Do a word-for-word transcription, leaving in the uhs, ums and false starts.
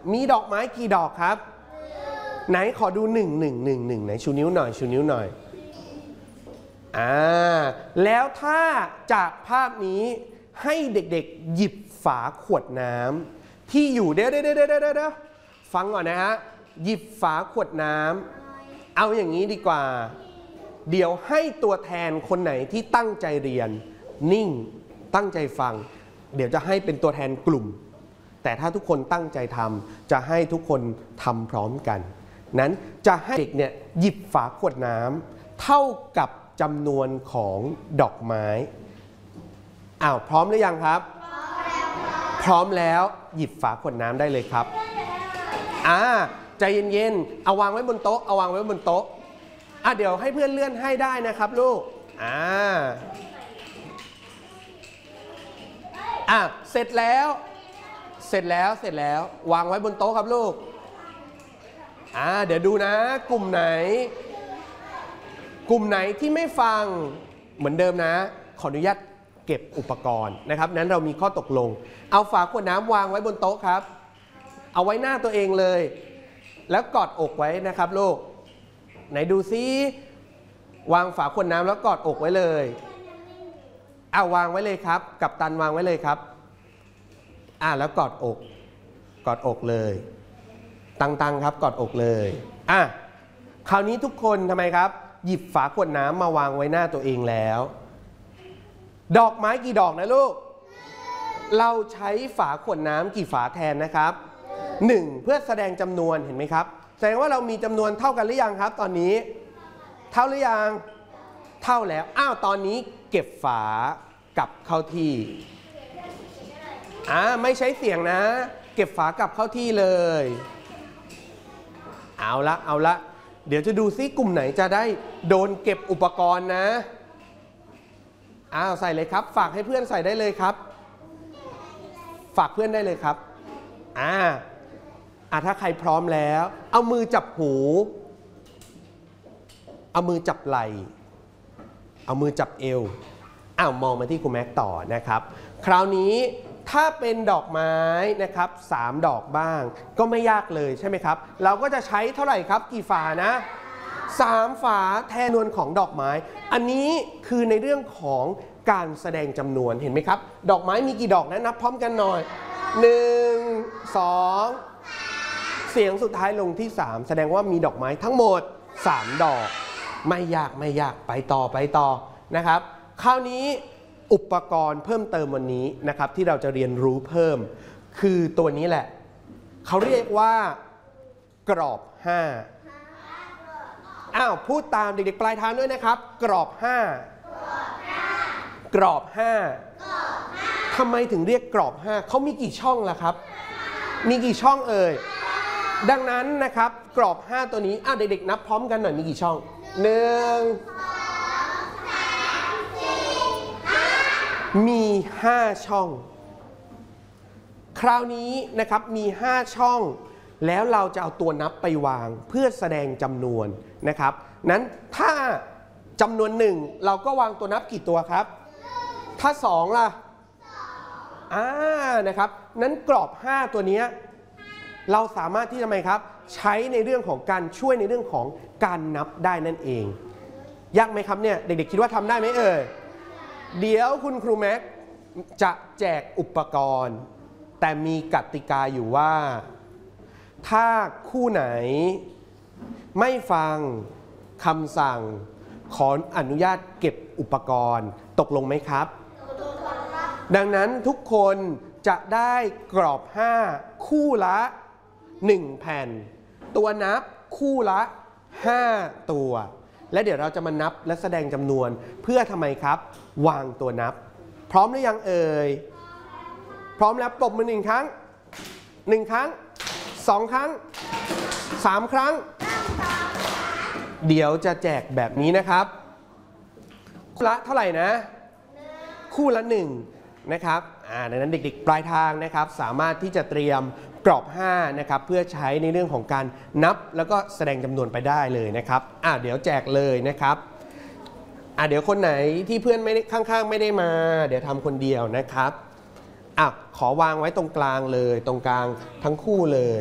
มีดอกไม้กี่ดอกครับไหนขอดูหนึ่งหนึ่งหนึ่งหนึ่งไหนชูนิ้วหน่อยชูนิ้วหน่อยอ่าแล้วถ้าจากภาพนี้ให้เด็กๆหยิบฝาขวดน้ำที่อยู่เดี๋ยวเดี๋ยวเดี๋ยวเดี๋ยวฟังก่อนนะฮะหยิบฝาขวดน้ำเอาอย่างนี้ดีกว่าเดี๋ยวให้ตัวแทนคนไหนที่ตั้งใจเรียนนิ่งตั้งใจฟังเดี๋ยวจะให้เป็นตัวแทนกลุ่มแต่ถ้าทุกคนตั้งใจทำจะให้ทุกคนทำพร้อมกันนั้นจะให้เด็กเนี่ยหยิบฝาขวดน้ำเท่ากับจำนวนของดอกไม้อ้าวพร้อมหรือยังครับพร้อมแล้วหยิบฝาขวดน้ำได้เลยครับอ่าใจเย็นๆเอาวางไว้บนโต๊ะเอาวางไว้บนโต๊ะอ่ะเดี๋ยวให้เพื่อนเลื่อนให้ได้นะครับลูกอ่าอ่ะเสร็จแล้วเสร็จแล้วเสร็จแล้ววางไว้บนโต๊ะครับลูกอ่าเดี๋ยวดูนะกลุ่มไหนกลุ่มไหนที่ไม่ฟังเหมือนเดิมนะขออนุญาตเก็บอุปกรณ์นะครับนั้นเรามีข้อตกลงเอาฝาขวดน้ำวางไว้บนโต๊ะครับเอาไว้หน้าตัวเองเลยแล้วกอดอกไว้นะครับลูกไหนดูซิวางฝาขวดน้ำแล้วกอดอกไว้เลยอ่าวางไว้เลยครับกัปตันวางไว้เลยครับอ่าแล้วกอดอกกอดอกเลยตั้งๆครับกอดอกเลยอ่ะคราวนี้ทุกคนทำไมครับหยิบฝาขวดน้ำมาวางไว้หน้าตัวเองแล้วดอกไม้กี่ดอกนะลูกเราใช้ฝาขวดน้ำกี่ฝาแทนนะครับหนึ่งเพื่อแสดงจำนวนเห็นไหมครับแสดงว่าเรามีจำนวนเท่ากันหรือยังครับตอนนี้เท่าหรือยังเท่าแล้วอ้าวตอนนี้เก็บฝากลับเข้าที่อ่าไม่ใช้เสียงนะเก็บฝากลับเข้าที่เลยเอาละเอาละเดี๋ยวจะดูซิกลุ่มไหนจะได้โดนเก็บอุปกรณ์นะอ้าวใส่เลยครับฝากให้เพื่อนใส่ได้เลยครับฝากเพื่อนได้เลยครับอ่าอ่าถ้าใครพร้อมแล้วเอามือจับหูเอามือจับไหล่เอามือจับเอวอ้าวมองมาที่ครูแม็กต่อนะครับคราวนี้ถ้าเป็นดอกไม้นะครับสามดอกบ้างก็ไม่ยากเลยใช่ไหมครับเราก็จะใช้เท่าไหร่ครับกี่ฝานะสามฝาแทนจำนวนของดอกไม้อันนี้คือในเรื่องของการแสดงจำนวนเห็นไหมครับดอกไม้มีกี่ดอกนะนับพร้อมกันหน่อยหนึ่ง สองเสียงสุดท้ายลงที่สามแสดงว่ามีดอกไม้ทั้งหมดสามดอกไม่ยากไม่ยากไปต่อไปต่อนะครับคราวนี้อุปกรณ์เพิ่มเติมวันนี้นะครับที่เราจะเรียนรู้เพิ่มคือตัวนี้แหละเขาเรียกว่ากรอบห้าอ้าวพูดตามเด็กๆปลายทางด้วยนะครับกรอบห้ากรอบห้าทำไมถึงเรียกกรอบห้าเขามีกี่ช่องล่ะครับมีกี่ช่องเอ่ยดังนั้นนะครับกรอบห้าตัวนี้อ้าวเด็กๆนับพร้อมกันหน่อยมีกี่ช่องหนึ่งมีห้าช่องคราวนี้นะครับมีห้าช่องแล้วเราจะเอาตัวนับไปวางเพื่อแสดงจำนวนนะครับนั้นถ้าจำนวนหนึ่งเราก็วางตัวนับกี่ตัวครับถ้าสองล่ะอ่านะครับนั้นกรอบห้าตัวนี้เราสามารถที่จะไหมครับใช้ในเรื่องของการช่วยในเรื่องของการนับได้นั่นเองยากไหมครับเนี่ยเด็กๆคิดว่าทำได้ไหมเอ่ยเดี๋ยวคุณครูแม็กจะแจกอุปกรณ์แต่มีกติกาอยู่ว่าถ้าคู่ไหนไม่ฟังคำสั่งขออนุญาตเก็บอุปกรณ์ตกลงไหมครับดังนั้นทุกคนจะได้กรอบห้าคู่ละหนึ่งแผ่นตัวนับคู่ละห้าตัวและเดี๋ยวเราจะมานับและแสดงจำนวนเพื่อทำไมครับวางตัวนับพร้อมหรือยังเอ่ยพร้อมแล้วปรบมือหนึ่งครั้งหนึ่งครั้งสองครั้งสามครั้งเดี๋ยวจะแจกแบบนี้นะครับคู่ละเท่าไหร่นะคู่ละหนึ่งนะครับอ่าดังนั้นเด็กๆปลายทางนะครับสามารถที่จะเตรียมกรอบห้านะครับเพื่อใช้ในเรื่องของการนับแล้วก็แสดงจำนวนไปได้เลยนะครับอ่าเดี๋ยวแจกเลยนะครับอ่าเดี๋ยวคนไหนที่เพื่อนไม่ได้ข้างๆไม่ได้มาเดี๋ยวทำคนเดียวนะครับอ่ะขอวางไว้ตรงกลางเลยตรงกลางทั้งคู่เลย